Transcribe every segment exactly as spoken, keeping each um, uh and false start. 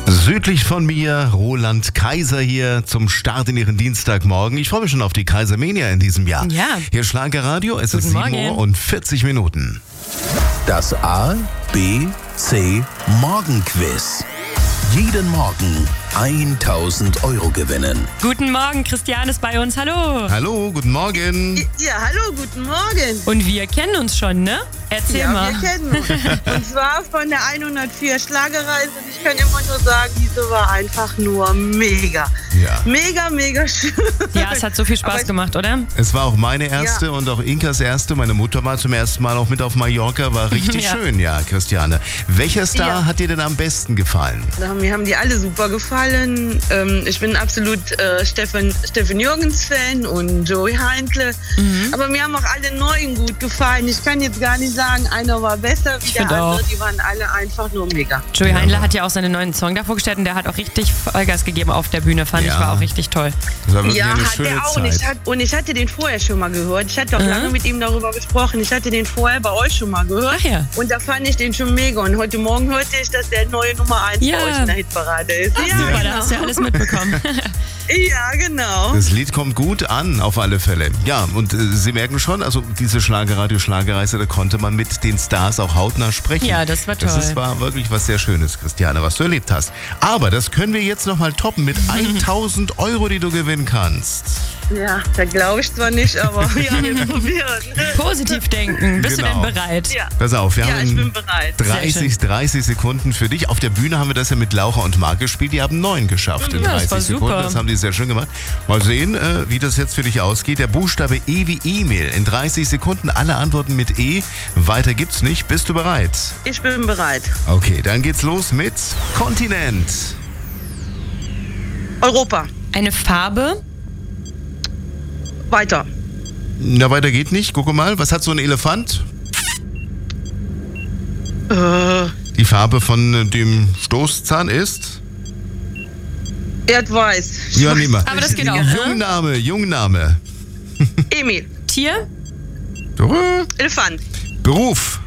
Südlich von mir, Roland Kaiser hier zum Start in Ihren Dienstagmorgen. Ich freue mich schon auf die Kaisermania in diesem Jahr. Ja. Hier Schlagerradio, es Guten ist sieben Morgen. Uhr und vierzig Minuten. Das A, B, C Morgenquiz. Jeden Morgen tausend Euro gewinnen. Guten Morgen, Christian ist bei uns. Hallo. Hallo, guten Morgen. Ja, hallo, guten Morgen. Und wir kennen uns schon, ne? Erzähl Ja, mal. wir kennen uns. Und zwar von der hundertvier Schlagerreise. Und ich kann immer nur sagen, diese war einfach nur mega. Ja. Mega, mega schön. Ja, es hat so viel Aber Spaß ich- gemacht, oder? Es war auch meine erste Ja. und auch Inkas erste. Meine Mutter war zum ersten Mal auch mit auf Mallorca. War richtig Ja. schön, ja, Christiane. Welcher Star Ja. hat dir denn am besten gefallen? Mir haben die alle super gefallen. Ähm, ich bin absolut äh, Steffen, Steffen Jürgens-Fan und Joey Heindle. Mhm. Aber mir haben auch alle Neuen gut gefallen. Ich kann jetzt gar nicht sagen, einer war besser wie Ich der find andere. auch. Die waren alle einfach nur mega. Joey Heindle hat ja auch seinen neuen Song da vorgestellt und der hat auch richtig Vollgas gegeben auf der Bühne, fand Ja. ich, war auch richtig toll. Das war wirklich Ja, eine hat schöne er auch. Und Zeit. ich, hat, und ich hatte den vorher schon mal gehört. Ich hatte auch lange mit ihm darüber gesprochen. Ich hatte den vorher bei euch schon mal gehört. Ach ja. Und da fand ich den schon mega. Und heute Morgen hörte ich, dass der neue Nummer eins Ja. bei euch in der Hitparade ist. Ach, ja, super, genau. da hast du ja alles mitbekommen. Ja, genau. Das Lied kommt gut an, auf alle Fälle. Ja, und äh, Sie merken schon, also diese Schlagerradio-Schlagerreise, da konnte man mit den Stars auch hautnah sprechen. Ja, das war toll. Das ist, war wirklich was sehr Schönes, Christiane, was du erlebt hast. Aber das können wir jetzt nochmal toppen mit tausend Euro, die du gewinnen kannst. Ja, da glaube ich zwar nicht, aber ja, wir probieren. Positiv denken. Bist Genau. du denn bereit? Ja, Pass auf, wir ja ich haben bin bereit. dreißig, dreißig Sekunden für dich. Auf der Bühne haben wir das ja mit Laura und Marc gespielt. Die haben neun geschafft in Ja, das dreißig war Sekunden. super. Das haben die sehr schön gemacht. Mal sehen, äh, wie das jetzt für dich ausgeht. Der Buchstabe E wie E-Mail. In dreißig Sekunden alle Antworten mit E. Weiter gibt's nicht. Bist du bereit? Ich bin bereit. Okay, dann geht's los mit Kontinent. Europa. Eine Farbe, Weiter. Na, weiter geht nicht. Guck mal, was hat so ein Elefant? Äh, Die Farbe von äh, dem Stoßzahn ist? Erdweiß. Ja, niemand. aber das geht auch, ne? Jungname, Jungname. Emil. Tier, Elefant. Beruf.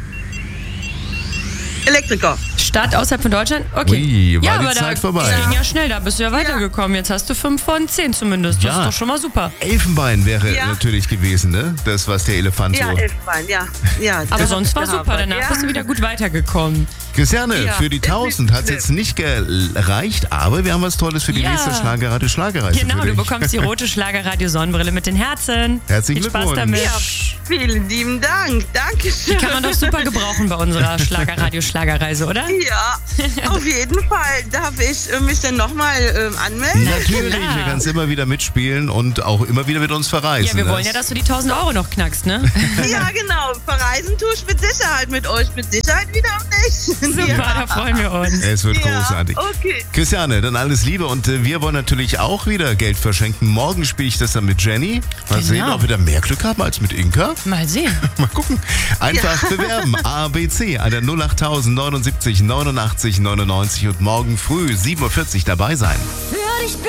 Elektriker. Stadt außerhalb von Deutschland? Okay. Ui, war ja, die aber Zeit da vorbei. ging ja schnell, da bist du ja weitergekommen. Jetzt hast du fünf von zehn zumindest. Das Ja. ist doch schon mal super. Elfenbein wäre Ja. natürlich gewesen, ne? Das, was der Elefant Ja, so... Elfenbein, ja. ja Aber das sonst war hab ich super, gehabert. danach ja. bist du wieder gut weitergekommen. Christiane, Ja. für die tausend hat es jetzt nicht gereicht, aber wir haben was Tolles für die Ja. nächste Schlagerradio-Schlagerreise Genau, für du dich. bekommst die rote Schlagerradio-Sonnenbrille mit den Herzen. Herzlichen Viel Spaß Glückwunsch. damit. Ja, vielen lieben Dank. Dankeschön. Die kann man doch super gebrauchen bei unserer Schlagerradio-Schlagerreise, oder? Ja, auf jeden Fall. Darf ich äh, mich denn nochmal ähm, anmelden? Natürlich, klar. du kannst immer wieder mitspielen und auch immer wieder mit uns verreisen. Ja, wir ne? wollen ja, dass du die tausend Euro noch knackst, ne? Ja, genau. Verreisen tue ich mit Sicherheit mit euch. Mit Sicherheit wieder nicht. Super, da freuen wir uns. Es wird Ja, großartig. okay. Christiane, dann alles Liebe und äh, wir wollen natürlich auch wieder Geld verschenken. Morgen spiele ich das dann mit Jenny. Mal Genau. sehen, ob wir da mehr Glück haben als mit Inka. Mal sehen. Mal gucken. Einfach bewerben. A B C an der null acht neunundsiebzig neunundachtzig neunundneunzig und morgen früh sieben Uhr vierzig dabei sein.